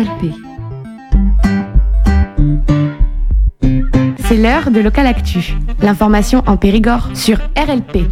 RLP. C'est l'heure de Local Actu. L'information en Périgord sur RLP.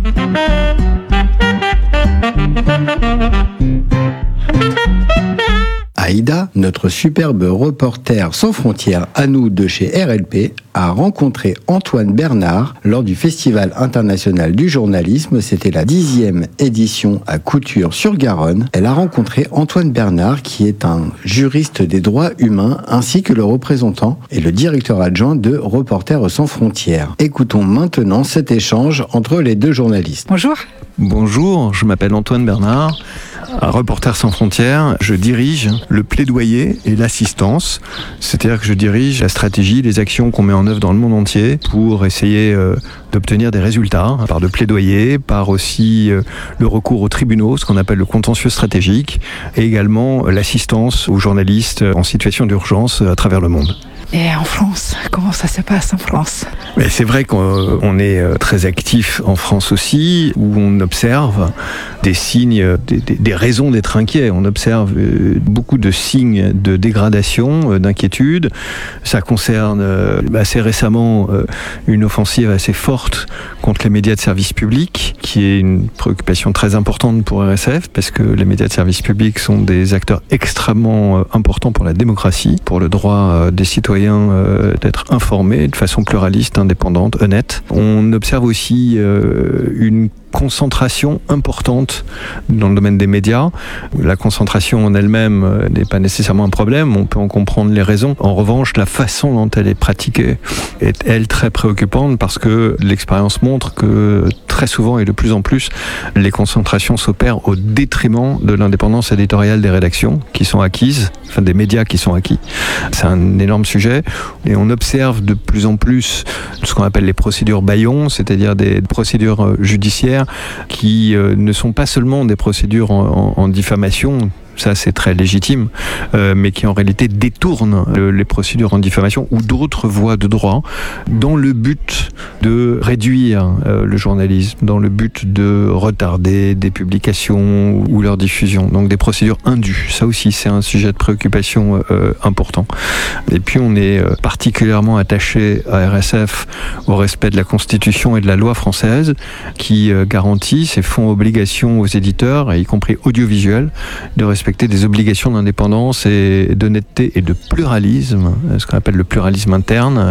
Aïda, notre superbe reporter sans frontières à nous de chez RLP, a rencontré Antoine Bernard lors du Festival international du journalisme. C'était la 10e édition à Couture-sur-Garonne. Elle a rencontré Antoine Bernard, qui est un juriste des droits humains, ainsi que le représentant et le directeur adjoint de Reporters sans frontières. Écoutons maintenant cet échange entre les deux journalistes. Bonjour. Bonjour, je m'appelle Antoine Bernard. À Reporters sans frontières, je dirige le plaidoyer et l'assistance, c'est-à-dire que je dirige la stratégie, les actions qu'on met en œuvre dans le monde entier pour essayer d'obtenir des résultats, par de plaidoyer, par aussi le recours aux tribunaux, ce qu'on appelle le contentieux stratégique, et également l'assistance aux journalistes en situation d'urgence à travers le monde. Et en France, comment ça se passe en France ? Mais c'est vrai qu'on est très actif en France aussi, où on observe des signes, des raisons d'être inquiet. On observe beaucoup de signes de dégradation, d'inquiétude. Ça concerne assez récemment une offensive assez forte contre les médias de service public, qui est une préoccupation très importante pour RSF, parce que les médias de service public sont des acteurs extrêmement importants pour la démocratie, pour le droit des citoyens d'être informés de façon pluraliste, indépendante, honnête. On observe aussi une concentration importante dans le domaine des médias. La concentration en elle-même n'est pas nécessairement un problème, on peut en comprendre les raisons. En revanche, la façon dont elle est pratiquée est, elle, très préoccupante, parce que l'expérience montre que très souvent et de plus en plus, les concentrations s'opèrent au détriment de l'indépendance éditoriale des rédactions qui sont acquises, enfin des médias qui sont acquis. C'est un énorme sujet et on observe de plus en plus ce qu'on appelle les procédures bâillons, c'est-à-dire des procédures judiciaires qui ne sont pas seulement des procédures en diffamation, ça c'est très légitime, mais qui en réalité détournent les procédures en diffamation ou d'autres voies de droit dans le but de réduire le journalisme, dans le but de retarder des publications ou leur diffusion. Donc des procédures indues, ça aussi c'est un sujet de préoccupation important. Et puis on est particulièrement attaché à RSF au respect de la Constitution et de la loi française qui garantissent et font obligation aux éditeurs, y compris audiovisuels, de respecter des obligations d'indépendance et d'honnêteté et de pluralisme, ce qu'on appelle le pluralisme interne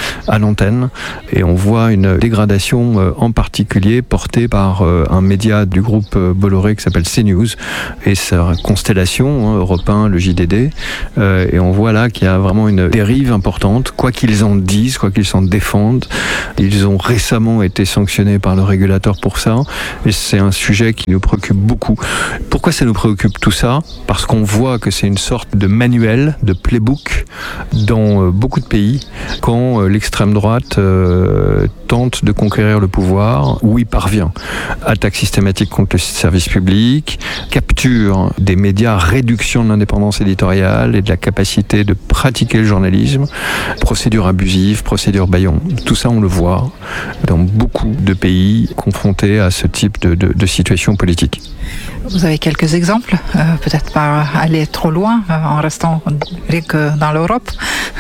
à l'antenne. Et on voit une dégradation en particulier portée par un média du groupe Bolloré qui s'appelle CNews et sa constellation, Europe 1, le JDD. Et on voit là qu'il y a vraiment une dérive importante, quoi qu'ils en disent, quoi qu'ils s'en défendent. Ils ont récemment été sanctionnés par le régulateur pour ça. Et c'est un sujet qui nous préoccupe beaucoup. Pourquoi ça nous préoccupe tout ça ? Parce qu'on voit que c'est une sorte de manuel, de playbook dans beaucoup de pays quand l'extrême droite tente de conquérir le pouvoir ou y parvient. Attaque systématique contre le service public, capture des médias, réduction de l'indépendance éditoriale et de la capacité de pratiquer le journalisme, procédures abusives, procédures bâillons. Tout ça, on le voit dans beaucoup de pays confrontés à ce type de situation politique. Vous avez quelques exemples, peut-être pas aller trop loin, en restant rien que dans l'Europe.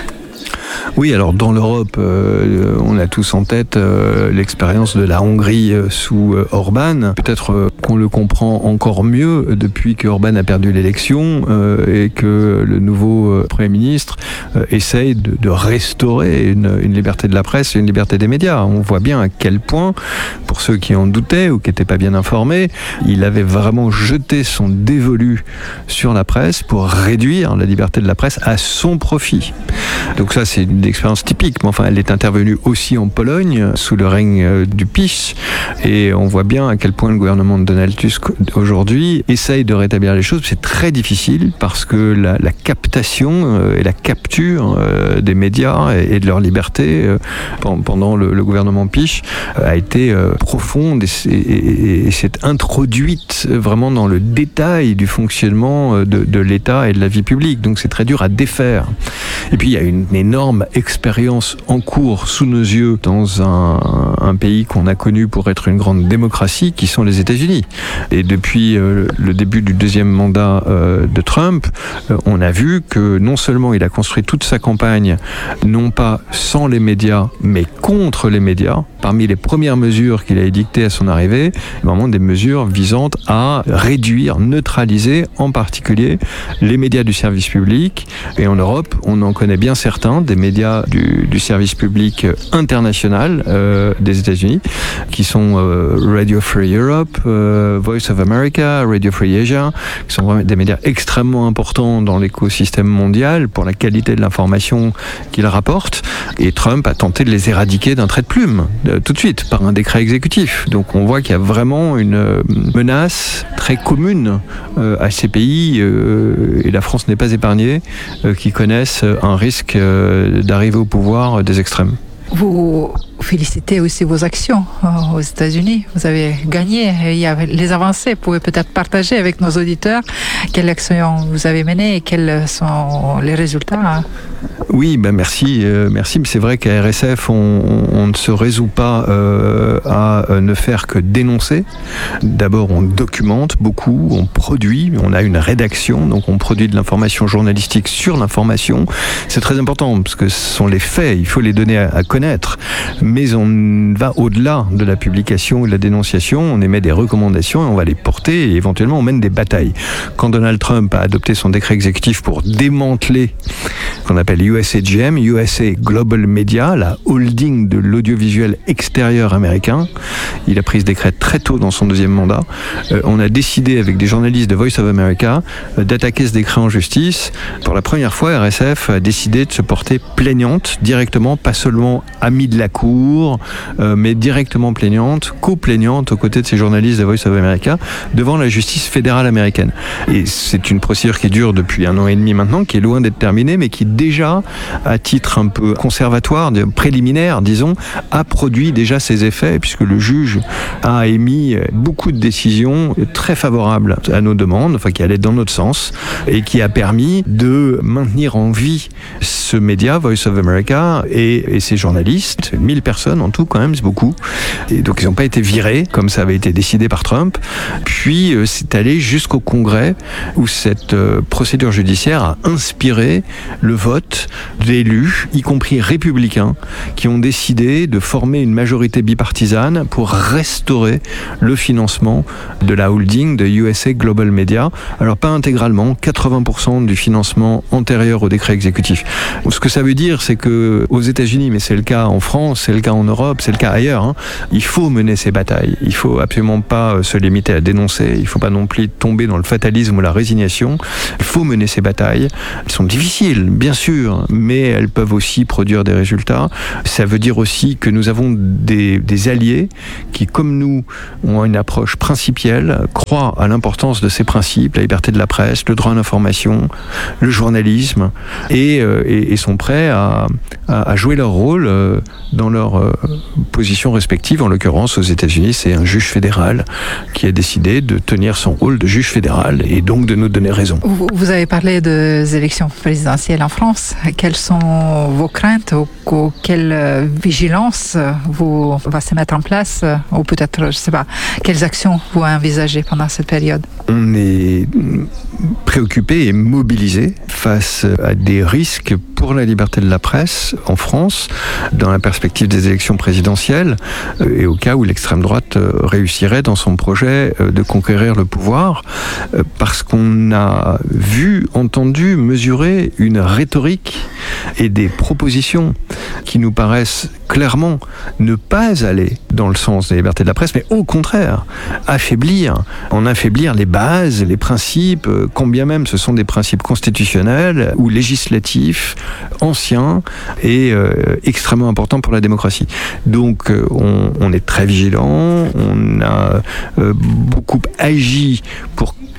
Oui, alors dans l'Europe, on a tous en tête l'expérience de la Hongrie sous Orban. Peut-être qu'on le comprend encore mieux depuis que Orban a perdu l'élection et que le nouveau Premier ministre essaye de restaurer une liberté de la presse et une liberté des médias. On voit bien à quel point, pour ceux qui en doutaient ou qui n'étaient pas bien informés, il avait vraiment jeté son dévolu sur la presse pour réduire la liberté de la presse à son profit. Donc ça, c'est une expérience typique, mais enfin, elle est intervenue aussi en Pologne, sous le règne du PiS, et on voit bien à quel point le gouvernement de Donald Tusk, aujourd'hui, essaye de rétablir les choses. C'est très difficile, parce que la captation et la capture des médias et de leur liberté pendant le gouvernement PiS a été profonde et s'est introduite vraiment dans le détail du fonctionnement de l'État et de la vie publique. Donc c'est très dur à défaire. Et puis il y a une énorme expérience en cours sous nos yeux dans un pays qu'on a connu pour être une grande démocratie, qui sont les États-Unis. Et depuis le début du deuxième mandat de Trump, on a vu que non seulement il a construit toute sa campagne, non pas sans les médias, mais contre les médias. Parmi les premières mesures qu'il a édictées à son arrivée, vraiment des mesures visant à réduire, neutraliser en particulier les médias du service public. Et en Europe, on en connaît bien certains, des médias du service public international des États-Unis, qui sont Radio Free Europe, Voice of America, Radio Free Asia, qui sont vraiment des médias extrêmement importants dans l'écosystème mondial pour la qualité de l'information qu'ils rapportent. Et Trump a tenté de les éradiquer d'un trait de plume, tout de suite, par un décret exécutif. Donc on voit qu'il y a vraiment une menace très commune à ces pays, et la France n'est pas épargnée, qui connaissent un risque d'arriver au pouvoir des extrêmes. Vous félicitez aussi vos actions aux États-Unis. Vous avez gagné. Il y a les avancées. Vous pouvez peut-être partager avec nos auditeurs quelles actions vous avez menées et quels sont les résultats. Oui, merci. Merci. C'est vrai qu'à RSF, on ne se résout pas à ne faire que dénoncer. D'abord, on documente beaucoup, on produit, on a une rédaction, donc on produit de l'information journalistique sur l'information. C'est très important parce que ce sont les faits, il faut les donner à connaître. Mais on va au-delà de la publication et de la dénonciation, on émet des recommandations et on va les porter et éventuellement on mène des batailles. Quand Donald Trump a adopté son décret exécutif pour démanteler ce qu'on appelle USAGM, USA Global Media, la holding de l'audiovisuel extérieur américain, il a pris ce décret très tôt dans son deuxième mandat. On a décidé avec des journalistes de Voice of America d'attaquer ce décret en justice. Pour la première fois, RSF a décidé de se porter plaignante directement, pas seulement amie de la cour, mais directement plaignante, co-plaignante aux côtés de ces journalistes de Voice of America devant la justice fédérale américaine. Et c'est une procédure qui dure depuis 1 an et demi maintenant, qui est loin d'être terminée, mais qui déjà, à titre un peu conservatoire, préliminaire, disons, a produit déjà ses effets, puisque le juge a émis beaucoup de décisions très favorables à nos demandes, enfin qui allaient dans notre sens, et qui a permis de maintenir en vie ce média, Voice of America, et ces journalistes, 1000 personnes en tout quand même, c'est beaucoup, et donc ils n'ont pas été virés, comme ça avait été décidé par Trump, puis c'est allé jusqu'au Congrès, où cette procédure judiciaire a inspiré le vote d'élus, y compris républicains, qui ont décidé de former une majorité bipartisane pour restaurer le financement de la holding de USA Global Media. Alors pas intégralement, 80% du financement antérieur au décret exécutif. Ce que ça veut dire, c'est que aux États-Unis, mais c'est le cas en France, c'est le cas en Europe, c'est le cas ailleurs, il faut mener ces batailles. Il faut absolument pas se limiter à dénoncer, il faut pas non plus tomber dans le fatalisme ou la résignation. Il faut mener ces batailles. Elles sont difficiles, bien sûr, mais elles peuvent aussi produire des résultats. Ça veut dire aussi que nous avons des alliés qui, comme nous, ont une approche principielle, croient à l'importance de ces principes, la liberté de la presse, le droit à l'information, le journalisme, et sont prêts à jouer leur rôle dans leur position respective. En l'occurrence, aux États-Unis, c'est un juge fédéral qui a décidé de tenir son rôle de juge fédéral et donc de nous donner raison. Vous avez parlé des élections présidentielles en France. Quelles sont vos craintes ou quelle vigilance va se mettre en place, ou peut-être, je ne sais pas, quelles actions vous envisagez pendant cette période? On est préoccupé et mobilisé face à des risques pour la liberté de la presse en France, dans la perspective des élections présidentielles, et au cas où l'extrême droite réussirait dans son projet de conquérir le pouvoir, parce qu'on a vu, entendu, mesuré une rhétorique et des propositions qui nous paraissent clairement ne pas aller dans le sens des libertés de la presse, mais au contraire, affaiblir les bases, les principes, quand bien même ce sont des principes constitutionnels ou législatifs, anciens et extrêmement importants pour la démocratie. Donc on est très vigilant, on a beaucoup agi pour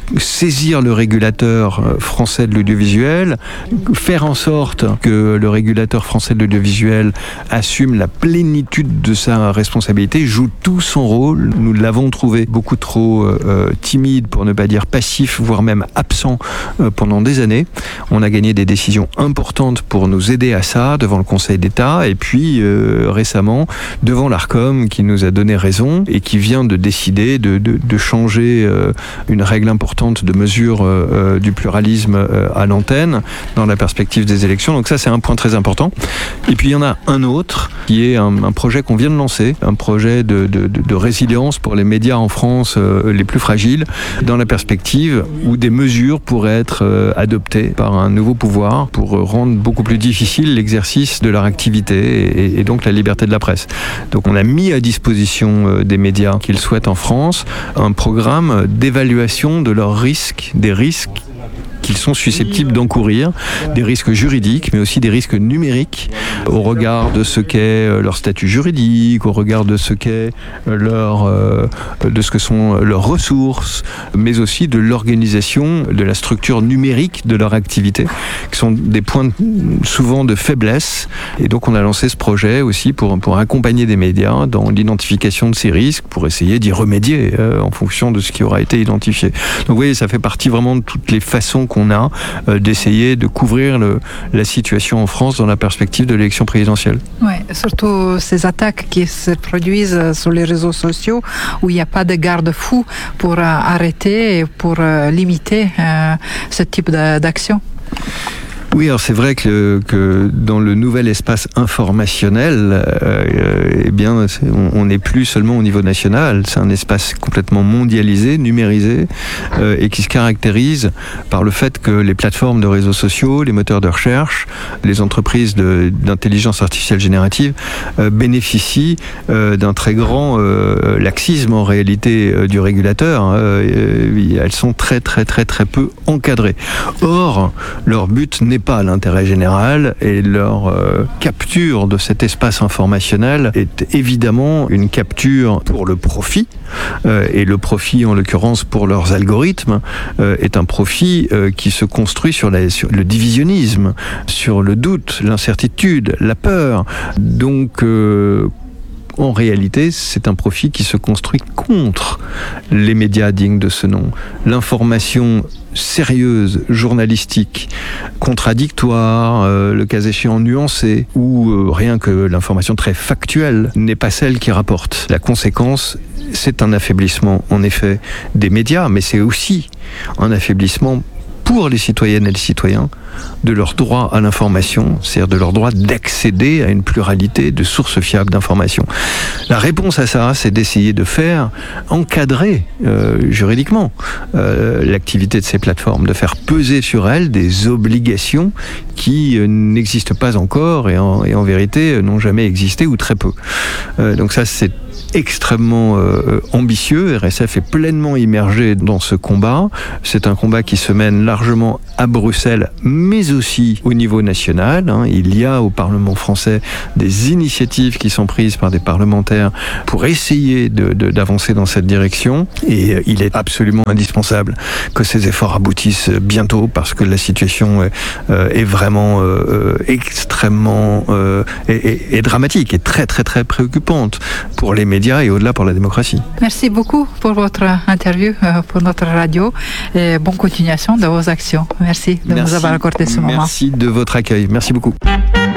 saisir le régulateur français de l'audiovisuel, faire en sorte que le régulateur français de l'audiovisuel assume la plénitude de sa responsabilité, joue tout son rôle. Nous l'avons trouvé beaucoup trop timide, pour ne pas dire passif, voire même absent pendant des années. On a gagné des décisions importantes pour nous aider à ça devant le Conseil d'État et puis récemment devant l'Arcom qui nous a donné raison et qui vient de décider de changer une règle importante de mesure du pluralisme à l'antenne dans la perspective des élections. Donc ça, c'est un point très important. Et puis il y en a un autre qui est un projet qu'on vient de lancer, un projet de résilience pour les médias en France les plus fragiles, dans la perspective où des mesures pourraient être adoptées par un nouveau pouvoir pour rendre beaucoup plus difficile l'exercice de leur activité et donc la liberté de la presse. Donc on a mis à disposition des médias qu'ils souhaitent en France un programme d'évaluation de leurs risques, des risques qu'ils sont susceptibles d'encourir, des risques juridiques, mais aussi des risques numériques, au regard de ce qu'est leur statut juridique, au regard de ce qu'est de ce que sont leurs ressources, mais aussi de l'organisation, de la structure numérique de leur activité, qui sont des points souvent de faiblesse. Et donc on a lancé ce projet aussi pour accompagner des médias dans l'identification de ces risques, pour essayer d'y remédier en fonction de ce qui aura été identifié. Donc vous voyez, ça fait partie vraiment de toutes les façons qu'on a d'essayer de couvrir la situation en France dans la perspective de l'élection présidentielle. Oui, surtout ces attaques qui se produisent sur les réseaux sociaux où il n'y a pas de garde-fou pour arrêter et pour limiter ce type d'action. Oui, alors c'est vrai que dans le nouvel espace informationnel, eh bien, on n'est plus seulement au niveau national, c'est un espace complètement mondialisé, numérisé, et qui se caractérise par le fait que les plateformes de réseaux sociaux, les moteurs de recherche, les entreprises d'intelligence artificielle générative bénéficient d'un très grand laxisme en réalité du régulateur. Elles sont très très très très peu encadrées. Or, leur but n'est pas l'intérêt général et leur capture de cet espace informationnel est évidemment une capture pour le profit et le profit en l'occurrence pour leurs algorithmes est un profit qui se construit sur le divisionnisme, sur le doute, l'incertitude, la peur. Donc en réalité, c'est un profit qui se construit contre les médias dignes de ce nom. L'information sérieuse, journalistique, contradictoire, le cas échéant nuancée, ou rien que l'information très factuelle n'est pas celle qui rapporte. La conséquence, c'est un affaiblissement, en effet, des médias, mais c'est aussi un affaiblissement pour les citoyennes et les citoyens de leur droit à l'information, c'est-à-dire de leur droit d'accéder à une pluralité de sources fiables d'information. La réponse à ça, c'est d'essayer de faire encadrer juridiquement l'activité de ces plateformes, de faire peser sur elles des obligations qui n'existent pas encore et en vérité n'ont jamais existé ou très peu. Donc ça, c'est extrêmement ambitieux. RSF est pleinement immergé dans ce combat. C'est un combat qui se mène largement à Bruxelles, mais aussi au niveau national. Il y a au Parlement français des initiatives qui sont prises par des parlementaires pour essayer d'avancer dans cette direction. Et il est absolument indispensable que ces efforts aboutissent bientôt parce que la situation est vraiment extrêmement et dramatique et très très très préoccupante pour les médias et au-delà pour la démocratie. Merci beaucoup pour votre interview pour notre radio et bonne continuation de vos actions. Merci de nous avoir accordé ce moment. Merci de votre accueil. Merci beaucoup.